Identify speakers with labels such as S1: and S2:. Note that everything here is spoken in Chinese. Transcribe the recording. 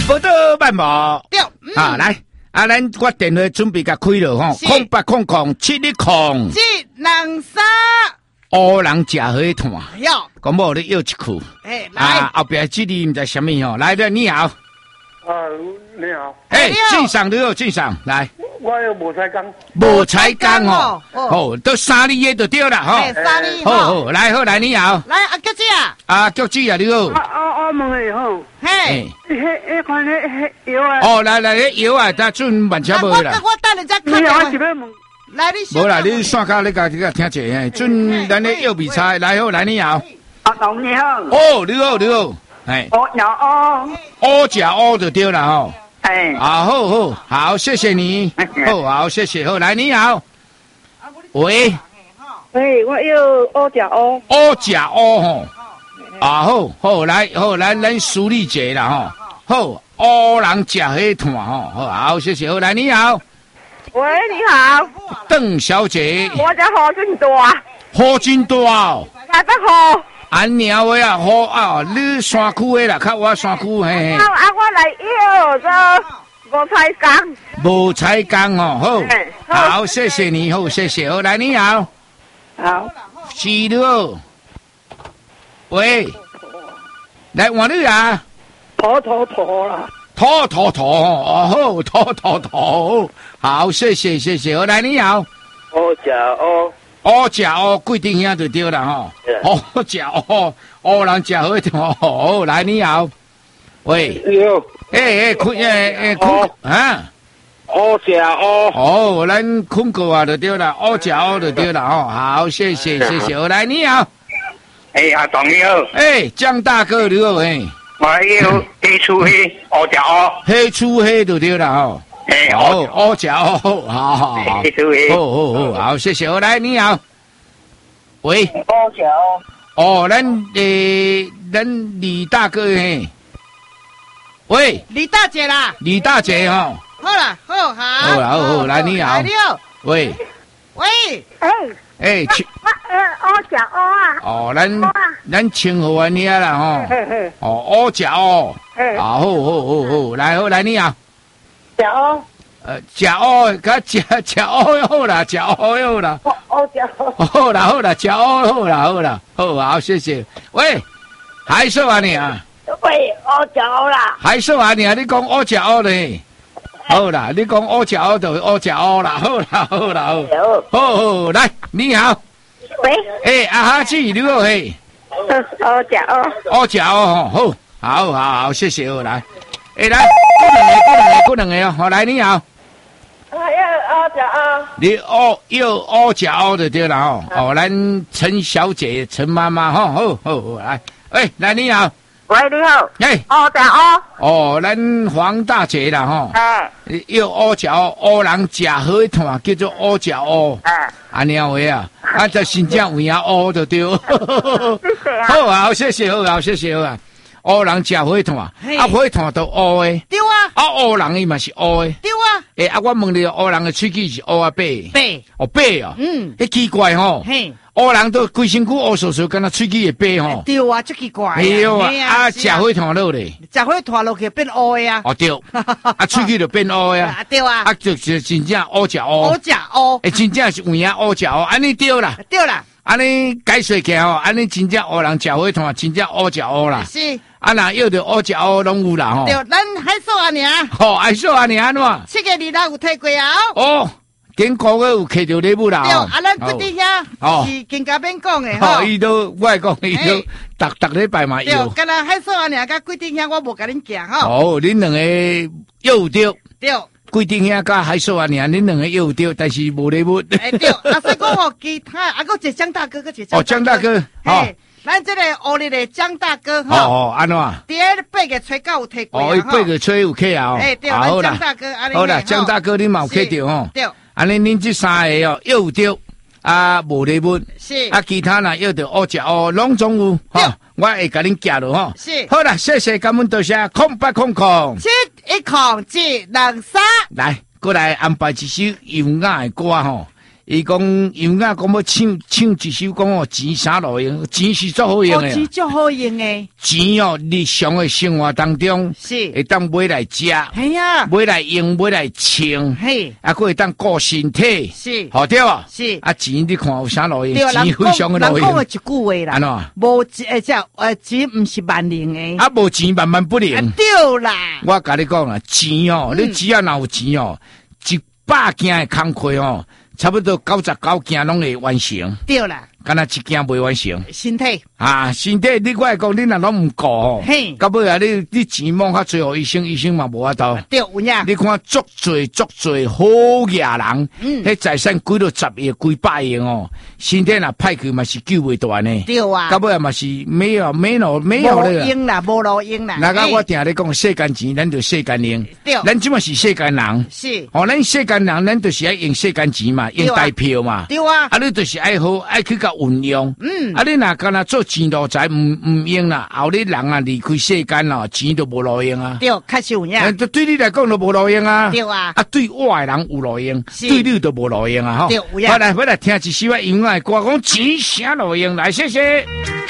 S1: 报道慢无？
S2: 对，
S1: 啊，来，咱我电话准备甲开了吼，0800710723。乌人食火炭，
S2: 哟，
S1: 讲某你要一句，
S2: 来，
S1: 后边这里唔知什么吼，来的你好，
S3: 你好，
S1: 敬上你好，敬上来，
S3: 我有无彩工，
S1: 无彩工哦，哦，都三里的就对了吼，
S2: 三里
S1: 好，来好来你好，
S2: 来阿菊姐
S1: 菊姐啊你好，
S3: 我问你吼，
S2: 嘿，
S3: 迄款迄药啊，
S1: 哦来药啊，他准慢车无啦，
S2: 我等人家看
S3: 你好，我是要问。
S2: 来，你
S1: 无啦，你线卡你家听一下，准咱的药比赛，来好来你好，
S3: 董你好，
S1: 哦你好你好，乌食乌就对了吼，好谢谢你，好谢谢，好来你好，喂，
S3: 我要乌食乌，
S1: 乌食乌吼，好来咱梳理一下啦吼，好乌人食火炭吼，好谢谢，好来你好。
S3: 喂，你好，
S1: 邓小姐，
S3: 我叫何俊大，
S1: 何俊大哦，
S3: 大家好，
S1: 安娘话啊，好啊，你山区的啦，较我山区嘿。
S3: 我来要个无彩工，
S1: 无彩工哦，好，谢谢你，好，谢谢，好，来你好，
S3: 好，
S1: 是你好，喂，来换你啊，
S3: 妥啦。
S1: 妥哦，好，好，谢谢，好，来你好，
S3: 乌食
S1: 乌，贵定遐就对了吼，乌食乌人食火炭，好，来你好，喂，困啊，
S3: 乌食乌，
S1: 咱困过啊就对了，乌食乌就对了好，谢谢，好，来你好，
S3: 阿董你好，
S1: 江大哥你好
S3: 我要黑粗黑，乌食乌，
S1: 黑粗黑就对了乌食乌，好，
S3: 黑粗黑，
S1: 好，谢谢，好，来你好，喂，
S3: 乌食乌，
S1: 咱李大哥喂，
S2: 李大姐啦，
S1: 李大姐
S2: 好啦，
S1: 好，来你好，喂，
S3: 乌食乌啊，
S1: 咱称呼安尼啦乌食乌，好，来你好，
S3: 食乌。
S1: 食乌，甲食乌好啦，食乌好啦，好啦，食乌好啦，好，谢谢。喂，还说啊你啊？
S3: 喂，乌食乌啦。
S1: 还说啊你啊？你讲乌食乌咧？好啦，你讲乌食乌就乌食乌啦，好，来，你好。
S3: 喂。
S1: 阿哈子你好嘿。
S3: 乌食
S1: 乌，好，谢谢，好来。来，过两个哦，来你好。你要乌食乌就对了咱陈小姐、陈妈妈好，来，来你好，
S3: 喂，你好，乌食
S1: 乌，咱黄大姐啦要乌食乌人食火炭叫做乌食乌，安尼话啊，就真正有影乌就对，好，谢谢，好。乌人食火炭，火炭都乌的，
S2: 对啊，
S1: 乌人伊嘛是乌的，
S2: 对啊，
S1: 我问你，乌人的喙齿是乌啊白？白啊，迄奇怪吼，乌人都规身躯乌索索，敢若喙齿会白吼，
S2: 对啊，这奇怪，
S1: 食火炭落咧，
S2: 食火炭落去变乌的啊，
S1: 对，喙齿就变乌的
S2: 对啊，
S1: 就真正乌食乌，真正是有影乌食乌，安尼对啦，安尼解说起来安尼真正乌人食火炭，真正乌食乌啦，
S2: 是。
S1: 若要着乌食乌拢有啦
S2: 对，咱海说安尼
S1: 海说安尼安怎
S2: ？7月2日有摕过
S1: 啊？顶个月有摕着礼物啦
S2: 咱规定遐是更加免讲的
S1: 伊都我讲伊都逐礼拜嘛有。
S2: 敢若海说安尼甲规定遐我无甲恁讲
S1: 恁两个有着。
S2: 对。
S1: 规定遐甲海说安尼，恁两个有着，但是无礼物。
S2: 对，所以讲其他还有一个江大哥，
S1: 江大哥，
S2: 咱这个乌日的江大哥
S1: 安怎？
S2: 第8月初9有摕过
S1: 伊8月初有去啊？
S2: 对，咱江大哥安尼。
S1: 好啦，江大哥你嘛有去着
S2: 对。
S1: 安尼恁这三个有着无礼物。
S2: 是。
S1: 其他若要着乌食乌，拢总有我会甲恁寄落
S2: 是。
S1: 好啦，谢谢，感恩多谢，0800
S3: 71073
S1: 来，过来安排一首优雅的歌伊讲杨雅讲要唱一首讲哦，钱啥路用？钱是足好用的，
S2: 钱足好用的。
S1: 钱哦，日常的生活当中
S2: 是
S1: 会当买来食，
S2: 系啊，
S1: 买来用，买来穿，
S2: 嘿，
S1: 啊，佫会当顾身体，
S2: 是，
S1: 好对啊，
S2: 是
S1: 啊，钱你看有啥路用？
S2: 对，
S1: 钱非常的路用。
S2: 人讲一句话啦，
S1: 安怎？
S2: 无钱唔是万能的，
S1: 啊，无钱万万不能。
S2: 对啦，
S1: 我甲你讲啦，钱哦，你只要若有钱哦，100件的工课哦，差不多99件拢会完成。
S2: 对啦，
S1: 敢若一件未完成。
S2: 身体
S1: 啊，身体你我来讲，你若拢唔顾哦，到尾啊，你钱摸较最后医生嘛无法度。
S2: 对，有影。
S1: 你看足侪好野人，迄财产几到10亿、几百亿哦，身体若歹去嘛是救袂大呢。
S2: 对啊，
S1: 到尾啊嘛是没有了。
S2: 无用啦，无路用啦。
S1: 那个我定咧讲，世间钱咱就世间用。
S2: 对，
S1: 咱即嘛是世间人。
S2: 是。
S1: 哦，咱世间人，咱就是爱用世间钱嘛，用代票嘛。
S2: 对啊。
S1: 啊，你就是爱好爱去甲运用。啊，你若干那做钱路财唔用啦，后日人啊离开世间啦，钱就无路用啊。
S2: 对，确实有影。
S1: 对你来讲就无路用啊。
S2: 对啊。
S1: 啊，对我的人有路用，对你就无路用啊。
S2: 对，有影。
S1: 我来听一首杨雅的歌，讲钱啥路用，来谢谢。